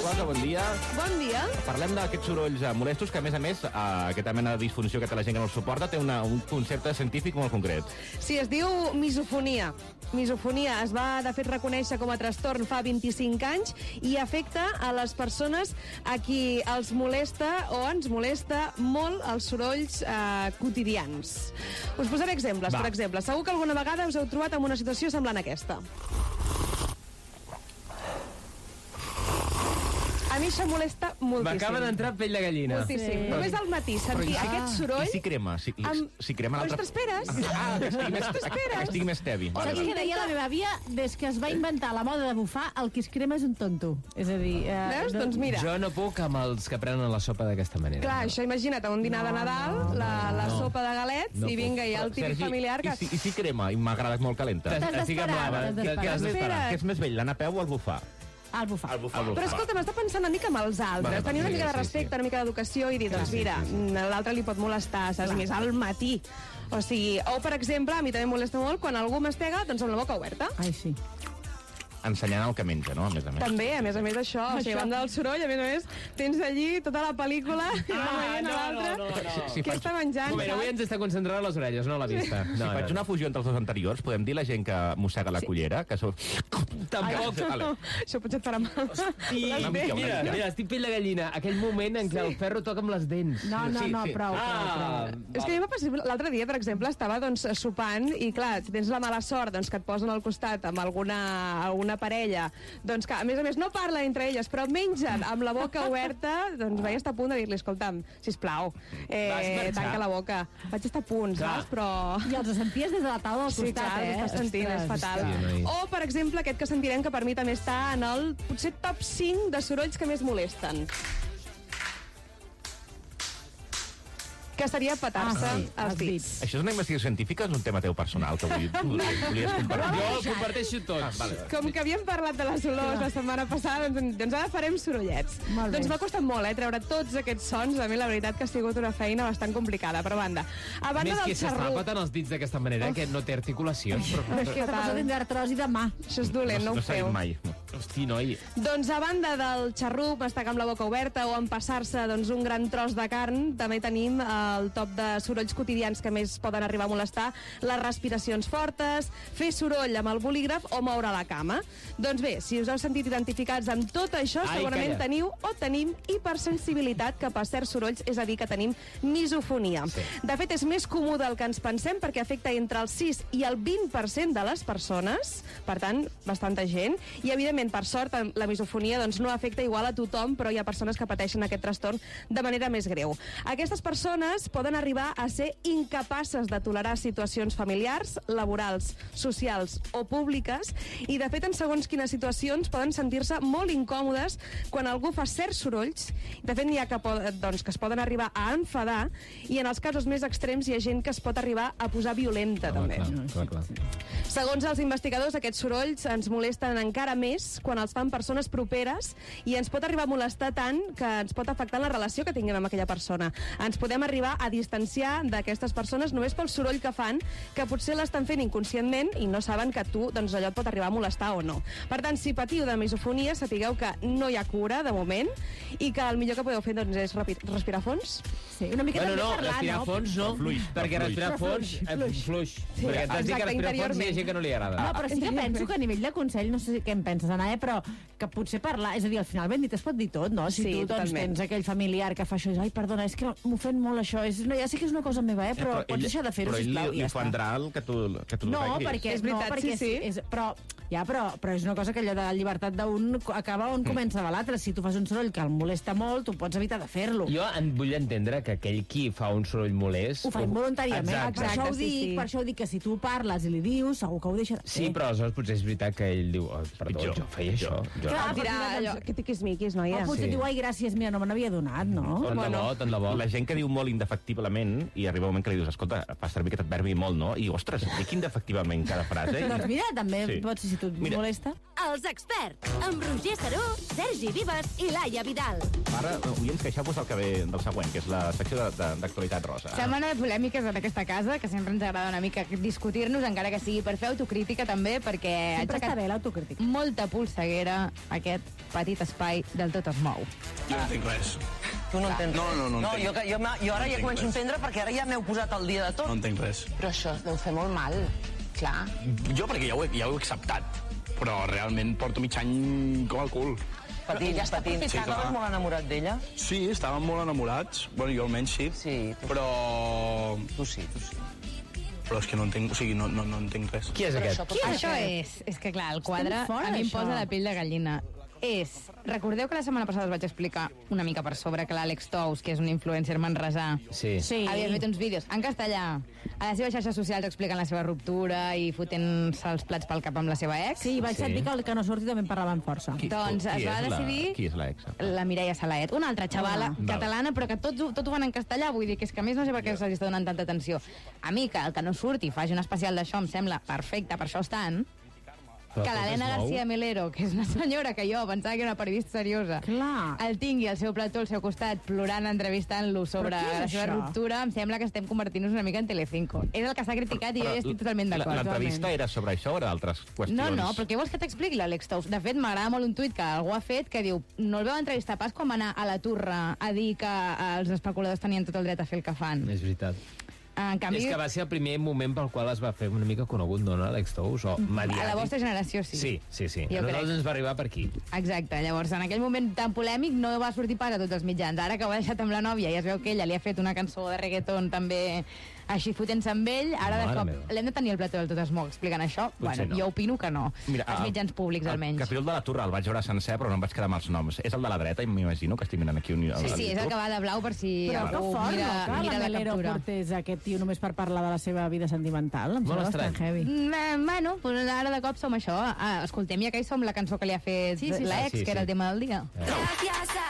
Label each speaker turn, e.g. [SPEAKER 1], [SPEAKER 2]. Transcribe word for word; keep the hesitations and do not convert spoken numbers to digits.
[SPEAKER 1] Rosa, bon dia.
[SPEAKER 2] Bon dia.
[SPEAKER 1] Parlem d'aquests sorolls eh, molestos, que a més a més, eh, aquesta mena de disfunció que té la gent que no els suporta, té una, un concepte científic molt concret.
[SPEAKER 2] Sí, es diu misofonia. Misofonia es va, de fet, reconèixer com a trastorn fa vint-i-cinc anys i afecta a les persones a qui els molesta o ens molesta molt els sorolls eh, quotidians. Us posaré exemples,
[SPEAKER 1] Va.
[SPEAKER 2] per exemple. Segur que alguna vegada us heu trobat en una situació semblant a aquesta. A mi això molesta moltíssim.
[SPEAKER 3] M'acaba d'entrar pell de gallina.
[SPEAKER 2] Moltíssim.
[SPEAKER 3] Sí.
[SPEAKER 2] Només al matí sentir
[SPEAKER 1] Però i-
[SPEAKER 2] aquest soroll...
[SPEAKER 1] I si crema? Si,
[SPEAKER 2] Amb...
[SPEAKER 1] si crema
[SPEAKER 2] Però
[SPEAKER 1] l'altre...
[SPEAKER 2] t'esperes.
[SPEAKER 1] Ah, que estigui més,
[SPEAKER 2] T'esperes.
[SPEAKER 1] que estigui més tevi. Vale,
[SPEAKER 4] Saps
[SPEAKER 1] vale.
[SPEAKER 4] què deia la meva àvia? Des que es va inventar la moda de bufar, el que es crema és un tonto. És a dir... Eh,
[SPEAKER 2] Veus? Doncs mira.
[SPEAKER 3] Jo no puc amb els que prenen la sopa d'aquesta manera.
[SPEAKER 2] Clar, això imagina't, a un dinar de Nadal, la, la
[SPEAKER 3] no.
[SPEAKER 2] sopa de galets,
[SPEAKER 3] No
[SPEAKER 2] i vinga, hi ha el típic
[SPEAKER 1] Sergi,
[SPEAKER 2] familiar que...
[SPEAKER 1] I si, i si crema i m'ha agradat molt calenta?
[SPEAKER 4] T'has
[SPEAKER 3] Estic amb
[SPEAKER 4] d'esperar,
[SPEAKER 3] l'Ava.
[SPEAKER 4] t'has
[SPEAKER 3] Que, que has
[SPEAKER 4] d'esperar.
[SPEAKER 3] d'esperar.
[SPEAKER 1] Què és més vell, l'anar a peu o el bufar?
[SPEAKER 4] Al bufar.
[SPEAKER 1] El bufar.
[SPEAKER 2] Però escolta, m'està pensant una mica amb els altres,
[SPEAKER 1] Vale,
[SPEAKER 2] tenir una
[SPEAKER 1] sí,
[SPEAKER 2] mica de
[SPEAKER 1] sí,
[SPEAKER 2] respecte,
[SPEAKER 1] sí.
[SPEAKER 2] una mica d'educació i dir, doncs
[SPEAKER 1] Sí, sí,
[SPEAKER 2] mira,
[SPEAKER 1] sí, sí.
[SPEAKER 2] l'altre li pot molestar, saps? Més al matí. O sigui, o per exemple, a mi també em molesta molt quan algú m'estega doncs amb la boca oberta.
[SPEAKER 4] Ai, sí.
[SPEAKER 1] Ensenyant el que menja, no? A més a més.
[SPEAKER 2] També, a més a més d'això, o sigui, a banda del soroll, a més a més, tens allí tota la pel·lícula i va veient a l'altre
[SPEAKER 3] no, no, no.
[SPEAKER 1] Si
[SPEAKER 2] què
[SPEAKER 1] faig-
[SPEAKER 2] està menjant,
[SPEAKER 3] Un moment, avui
[SPEAKER 2] saps?
[SPEAKER 3] ens està concentrant a les orelles, no a la vista.
[SPEAKER 1] Si
[SPEAKER 3] No,
[SPEAKER 1] faig
[SPEAKER 3] no,
[SPEAKER 1] una fusió entre els dos anteriors, podem dir la gent que mossega la cullera, que sou...
[SPEAKER 3] Tampoc.
[SPEAKER 1] Vale.
[SPEAKER 2] Això potser et farà mal.
[SPEAKER 3] I,
[SPEAKER 2] Les
[SPEAKER 1] Una mica,
[SPEAKER 2] dents.
[SPEAKER 1] una
[SPEAKER 3] mira,
[SPEAKER 1] mica.
[SPEAKER 3] mira, estic pell de gallina. Aquell moment en què el ferro toca amb les dents.
[SPEAKER 4] No, no,
[SPEAKER 1] Sí,
[SPEAKER 4] no,
[SPEAKER 1] sí.
[SPEAKER 4] prou, prou, prou.
[SPEAKER 3] Ah,
[SPEAKER 2] És que a mi m'ha passat l'altre dia, per exemple, estava doncs, sopant i, clar, si tens la mala sort doncs, que et posen al costat amb alguna, alguna parella, doncs que, a més a més, no parlen entre elles, però mengen amb la boca oberta, doncs vaig estar a punt de dir-li, escolta'm, sisplau,
[SPEAKER 3] Vas
[SPEAKER 2] eh,
[SPEAKER 3] marxar.
[SPEAKER 2] tanca la boca. Vaig estar a punt,
[SPEAKER 3] Clar.
[SPEAKER 2] saps? Però...
[SPEAKER 4] I els senties des de la taula al
[SPEAKER 2] Sí,
[SPEAKER 4] costat,
[SPEAKER 2] clar,
[SPEAKER 4] eh?
[SPEAKER 2] ho estàs sentint, és
[SPEAKER 4] Ostres.
[SPEAKER 2] fatal.
[SPEAKER 3] Sí, noi.
[SPEAKER 2] O, per exemple, aquest que sentirem, que per mi també està en el, potser, top cinc de sorolls que més molesten. Que seria petar-se
[SPEAKER 4] Ah, sí,
[SPEAKER 2] els
[SPEAKER 4] els
[SPEAKER 2] dits.
[SPEAKER 4] dits.
[SPEAKER 1] Això és una investigació científica o és un tema teu personal que avui volies volies compartir?
[SPEAKER 3] Jo el comparteixo tot.
[SPEAKER 1] Ah, vale.
[SPEAKER 2] Com que havíem parlat de les olors la setmana passada, doncs, doncs ara farem sorollets.
[SPEAKER 4] Molt bé.
[SPEAKER 2] Doncs m'ha costat molt, eh, treure tots aquests sons. A mi la veritat que ha sigut una feina bastant complicada, però a banda. A banda
[SPEAKER 3] Més que
[SPEAKER 2] del
[SPEAKER 3] s'està
[SPEAKER 2] xarrup...
[SPEAKER 3] patant els dits d'aquesta manera, que no té articulacions. Però...
[SPEAKER 2] És que
[SPEAKER 4] Aquesta persona
[SPEAKER 2] tal.
[SPEAKER 4] tindrà artrosi de mà.
[SPEAKER 2] Això és dolent, no,
[SPEAKER 1] no
[SPEAKER 2] ho
[SPEAKER 1] s'ha dit
[SPEAKER 2] feu.
[SPEAKER 1] mai.
[SPEAKER 3] Hosti, noi.
[SPEAKER 2] Doncs a banda del xarrup, estar amb la boca oberta o empassar-se doncs, un gran tros de carn, també tenim el top de sorolls quotidians que més poden arribar a molestar, les respiracions fortes, fer soroll amb el bolígraf o moure la cama. Doncs bé, si us heu sentit identificats amb tot això,
[SPEAKER 3] Ai,
[SPEAKER 2] segurament
[SPEAKER 3] calla.
[SPEAKER 2] teniu o tenim hipersensibilitat cap a certs sorolls, és a dir, que tenim misofonia.
[SPEAKER 3] Sí.
[SPEAKER 2] De fet, és més comú del que ens pensem perquè afecta entre el sis i el vint per cent de les persones, per tant, bastanta gent, i evidentment, per sort, la misofonia doncs, no afecta igual a tothom, però hi ha persones que pateixen aquest trastorn de manera més greu. Aquestes persones poden arribar a ser incapaces de tolerar situacions familiars, laborals, socials o públiques, i de fet, en segons quines situacions poden sentir-se molt incòmodes quan algú fa certs sorolls. De fet, n'hi ha que, pod doncs, que es poden arribar a enfadar, i en els casos més extrems hi ha gent que es pot arribar a posar violenta, també.
[SPEAKER 3] Clar, clar, clar.
[SPEAKER 2] Segons els investigadors, aquests sorolls ens molesten encara més quan els fan persones properes, i ens pot arribar a molestar tant que ens pot afectar la relació que tinguem amb aquella persona. Ens podem arribar a distanciar d'aquestes persones només pel soroll que fan, que potser l'estan fent inconscientment i no saben que tu, doncs, allò et pot arribar a molestar o no. Per tant, si patiu de misofonia, sapigueu que no hi ha cura, de moment, i que el millor que podeu fer doncs, és respirar fons.
[SPEAKER 4] Sí, una mica
[SPEAKER 3] Bueno,
[SPEAKER 4] també
[SPEAKER 3] no,
[SPEAKER 4] parlar,
[SPEAKER 3] respirar
[SPEAKER 4] no?
[SPEAKER 3] fons no,
[SPEAKER 1] Fluix,
[SPEAKER 3] perquè
[SPEAKER 1] fluix.
[SPEAKER 3] respirar fons, eh,
[SPEAKER 4] Fluix.
[SPEAKER 3] fluix.
[SPEAKER 2] Sí,
[SPEAKER 3] Perquè t'has dit que
[SPEAKER 2] exacte,
[SPEAKER 3] respirar fons hi ha
[SPEAKER 2] interiorment.
[SPEAKER 3] gent que no li agrada.
[SPEAKER 4] No, però sí que penso que a nivell de consell, no sé què en penses, Anna, eh, però que potser parlar, és a dir, al final ben dit es pot dir tot, no? Si
[SPEAKER 2] Sí,
[SPEAKER 4] tu doncs,
[SPEAKER 2] totalment.
[SPEAKER 4] tens aquell familiar que fa això, i dius, ai, perdona, és que m'ofèn molt això, és, no, ja sé que és una cosa meva, eh, però, pots deixar de fer-ho,
[SPEAKER 1] però ell
[SPEAKER 4] sisplau,
[SPEAKER 1] li,
[SPEAKER 4] i ja
[SPEAKER 1] li
[SPEAKER 4] està.
[SPEAKER 1] ofendrà el que tu, que tu
[SPEAKER 4] No,
[SPEAKER 1] reguis.
[SPEAKER 4] perquè,
[SPEAKER 2] És veritat,
[SPEAKER 4] no, perquè
[SPEAKER 2] sí, sí.
[SPEAKER 4] És, és, però, ja, però, però és una cosa que allò de la llibertat d'un acaba on comença l'altre. Si tu fas un soroll que el molesta molt, tu pots evitar de fer-lo.
[SPEAKER 3] Jo en vull entendre que aquell qui fa un soroll molest...
[SPEAKER 4] Ho fa involuntàriament.
[SPEAKER 3] Exacte.
[SPEAKER 4] Per això ho
[SPEAKER 2] sí,
[SPEAKER 4] dic,
[SPEAKER 2] sí.
[SPEAKER 4] per això ho dic, que si tu parles i li dius, segur que ho deixa de fer.
[SPEAKER 3] Sí, però aleshores potser és veritat que ell diu oh, perdó,
[SPEAKER 1] Pitjor,
[SPEAKER 3] jo feia això. Jo.
[SPEAKER 4] Clar,
[SPEAKER 2] Et dirà
[SPEAKER 4] però
[SPEAKER 2] allò,
[SPEAKER 4] doncs-
[SPEAKER 2] que tiquis-miquis, noia.
[SPEAKER 4] O potser
[SPEAKER 3] Sí.
[SPEAKER 4] diu, ai, gràcies, mira, no me n'havia donat, no?
[SPEAKER 3] Tant de
[SPEAKER 2] Bueno.
[SPEAKER 3] bo, tant de bo.
[SPEAKER 1] La gent que diu molt indefectiblement i arriba un moment que li dius, escolta, fa servir aquest adverbi molt, no? I, ostres, dic indefectivament cada frase.
[SPEAKER 4] Doncs mira, també
[SPEAKER 1] Sí.
[SPEAKER 4] pot ser l'actitud
[SPEAKER 1] Mira.
[SPEAKER 4] molesta?
[SPEAKER 5] Els experts, amb Roger Saró, Sergi Vives i Laia Vidal.
[SPEAKER 1] Ara, oients, queixeu-vos del que ve del següent, que és la secció de- de- d'actualitat rosa.
[SPEAKER 6] Setmana de polèmiques en aquesta casa, que sempre ens agrada una mica discutir-nos, encara que sigui per fer autocrítica també, perquè ha
[SPEAKER 4] Sempre està
[SPEAKER 6] aixecat
[SPEAKER 4] bé l'autocrítica.
[SPEAKER 6] molta polseguera aquest petit espai del Tot es mou.
[SPEAKER 7] Jo no entenc res.
[SPEAKER 8] Tu no entens
[SPEAKER 7] No,
[SPEAKER 8] res?
[SPEAKER 7] no, no
[SPEAKER 8] no
[SPEAKER 7] entenc.
[SPEAKER 8] jo, que- jo, m'ha- jo ara
[SPEAKER 7] No
[SPEAKER 8] ja
[SPEAKER 7] entenc
[SPEAKER 8] començo a
[SPEAKER 7] res.
[SPEAKER 8] entendre perquè ara ja m'heu posat al dia de tot.
[SPEAKER 7] No entenc res.
[SPEAKER 9] Però això es deu fer molt mal, clar.
[SPEAKER 7] Jo perquè ja ho, he, ja ho he acceptat, però realment porto mig any com el cul.
[SPEAKER 8] Patint,
[SPEAKER 9] ja està
[SPEAKER 8] patint.
[SPEAKER 9] aprofitant.
[SPEAKER 8] Sí, estaves molt enamorat d'ella?
[SPEAKER 7] Sí, estàvem molt enamorats. Bueno, jo almenys sí.
[SPEAKER 8] Sí, tu,
[SPEAKER 7] Però...
[SPEAKER 8] tu sí, tu sí.
[SPEAKER 7] Però és que no entenc, o sigui, no, no, no entenc res.
[SPEAKER 3] Qui és aquest?
[SPEAKER 6] Qui això és? És que, clar, el quadre
[SPEAKER 4] fora
[SPEAKER 6] a mi em
[SPEAKER 4] d'això.
[SPEAKER 6] posa la pell de gallina. És... Recordeu que la setmana passada us vaig explicar una mica per sobre que l'Àlex Tous, que és un influencer manresà,
[SPEAKER 3] Sí.
[SPEAKER 4] Sí.
[SPEAKER 6] havia fet uns vídeos en castellà a les seves xarxes socials explicant la seva ruptura i fotent-se els plats pel cap amb la seva ex.
[SPEAKER 4] Sí, vaig
[SPEAKER 3] Sí.
[SPEAKER 4] sentir que el que no surti també en parlaven força.
[SPEAKER 1] Qui-
[SPEAKER 6] Doncs es
[SPEAKER 1] qui
[SPEAKER 6] va
[SPEAKER 1] és la-
[SPEAKER 6] decidir-
[SPEAKER 1] Qui és l'ex?
[SPEAKER 6] La Mireia Salaet, una altra xavala
[SPEAKER 4] Ah,
[SPEAKER 1] val.
[SPEAKER 6] catalana, però que tot, ho- tot ho fan en castellà, vull dir que és que a més no sé per què s'hagi estat donant tanta atenció. A mi, que el que no surti i faci un especial d'això em sembla perfecte, per això estan,
[SPEAKER 3] Però
[SPEAKER 6] que
[SPEAKER 3] tot
[SPEAKER 6] l'Helena
[SPEAKER 3] es mou.
[SPEAKER 6] García Melero, que és una senyora que jo pensava que era una periodista seriosa,
[SPEAKER 4] Clar.
[SPEAKER 6] el tingui al seu plató al seu costat, plorant, entrevistant-lo sobre
[SPEAKER 4] Però què és
[SPEAKER 6] la seva
[SPEAKER 4] això?
[SPEAKER 6] ruptura, em sembla que estem convertint-nos una mica en Telecinco. És el que s'ha criticat i jo hi estic totalment d'acord.
[SPEAKER 1] L'entrevista era sobre això o era d'altres qüestions?
[SPEAKER 6] No, no, però què vols que t'expliqui l'Àlex Tous? De fet, m'agrada molt un tuit que algú ha fet que diu no el veu entrevistar pas quan va anar a la Turra a dir que els especuladors tenien tot el dret a fer el que fan.
[SPEAKER 3] És veritat.
[SPEAKER 6] En canvi,
[SPEAKER 3] És que va ser el primer moment pel qual es va fer una mica conegut, no, no, Àlex Tous? O mediàtic.
[SPEAKER 6] a la vostra generació sí.
[SPEAKER 3] Sí, sí, sí.
[SPEAKER 6] Jo
[SPEAKER 3] A nosaltres
[SPEAKER 6] crec.
[SPEAKER 3] ens va arribar per aquí.
[SPEAKER 6] Exacte, llavors en aquell moment tan polèmic no va sortir pas a tots els mitjans. Ara que ho ha deixat amb la nòvia i es veu que ella li ha fet una cançó de reggaeton també així fotent-se amb ell, ara de
[SPEAKER 3] Mare
[SPEAKER 6] cop
[SPEAKER 3] meva.
[SPEAKER 6] l'hem de tenir al plató del Tot es mou explicant això? Bueno,
[SPEAKER 3] no.
[SPEAKER 6] jo opino que no.
[SPEAKER 1] Mira,
[SPEAKER 6] Els
[SPEAKER 1] el-
[SPEAKER 6] mitjans públics, almenys.
[SPEAKER 1] El capítol de la Turra el vaig veure sencer, però no em vaig quedar amb els noms. És el de la dreta, i m'imagino que estic mirant aquí un...
[SPEAKER 6] Sí, sí, és el que va de blau per si
[SPEAKER 4] Però que
[SPEAKER 6] algú
[SPEAKER 4] fort,
[SPEAKER 6] mira,
[SPEAKER 4] no? Que
[SPEAKER 6] mira
[SPEAKER 4] la
[SPEAKER 6] la
[SPEAKER 4] Melero
[SPEAKER 6] captura.
[SPEAKER 4] portés aquest tio només per parlar de la seva vida sentimental. Em
[SPEAKER 3] Molt
[SPEAKER 4] sembla bastant
[SPEAKER 3] estrany.
[SPEAKER 4] heavy.
[SPEAKER 6] Mm, eh, bueno, pues ara de cop som això. Ah, escoltem, ja que hi som, la cançó que li ha fet Sí, sí, sí. l'ex,
[SPEAKER 3] Ah, sí,
[SPEAKER 6] que era
[SPEAKER 3] sí.
[SPEAKER 6] el tema del dia.
[SPEAKER 5] Gracias a